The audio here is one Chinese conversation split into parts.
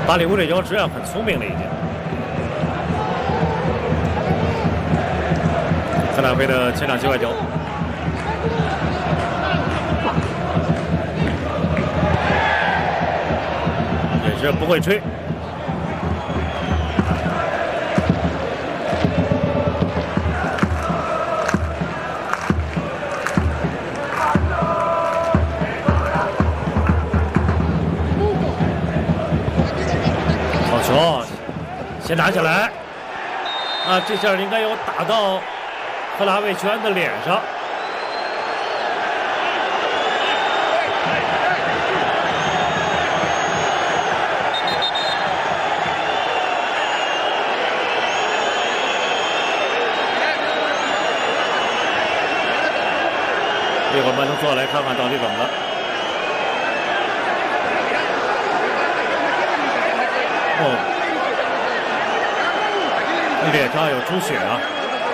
巴里乌这球实际上很聪明了，已经。特纳菲的前场切换球，也是不会吹。好球，先拿起来。啊，这下应该有打到克拉维奇安的脸上。一会儿慢动作来看看到底怎么了。哦。脸上有出血啊！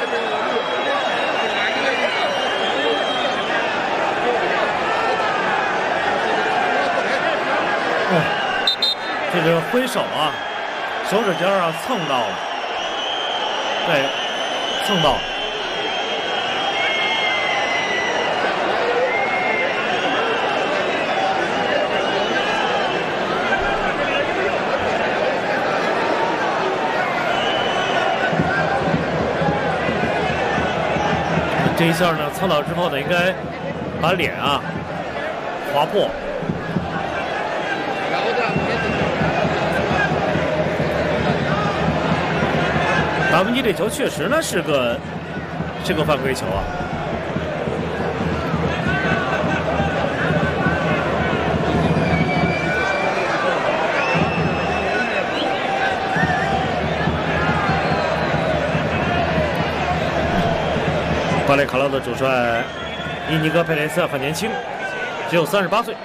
这个挥手啊，手指尖啊蹭到了，对，蹭到了。这一下呢，蹭到之后呢，应该把脸啊划破。达芬奇这球确实呢是个犯规球啊。巴列卡劳的主帅伊尼戈佩雷斯很年轻，只有38岁，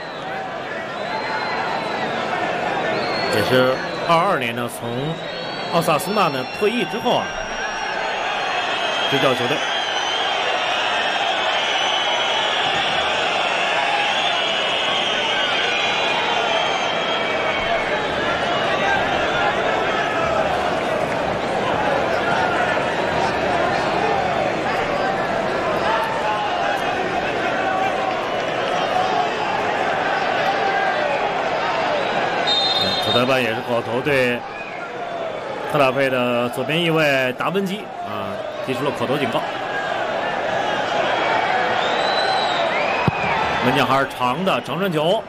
也是22年呢从奥萨苏纳呢退役之后啊，执教球队。主裁判也是口头对特拉菲的左边翼卫达文基啊提出了口头警告。门将还是长的长传球，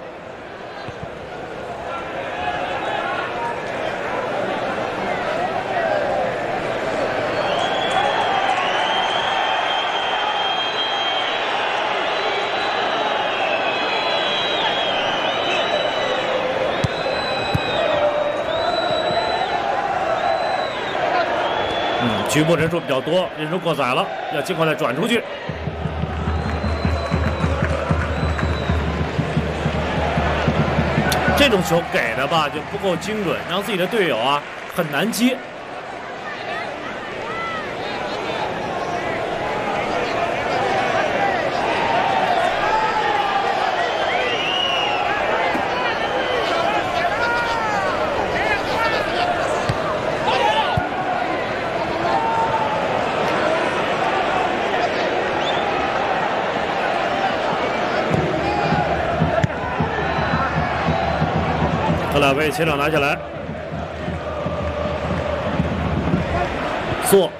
局部人数比较多，人数过载了，要尽快的转出去。这种球给的吧就不够精准，让自己的队友啊很难接。特拉菲前场拿下来，做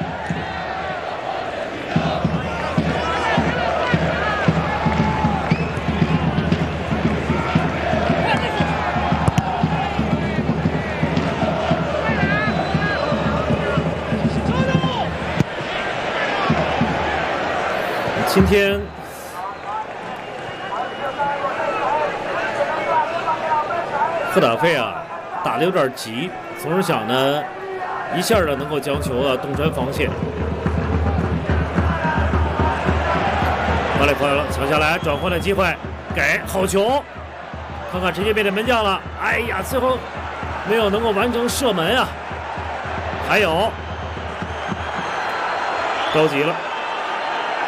今天赫塔费啊打得有点急，总是想呢一下呢能够将球啊洞穿防线。巴雷快了，抢下来转换的机会，给好球，看看直接面对门将了，哎呀，最后没有能够完成射门啊，还有着急了。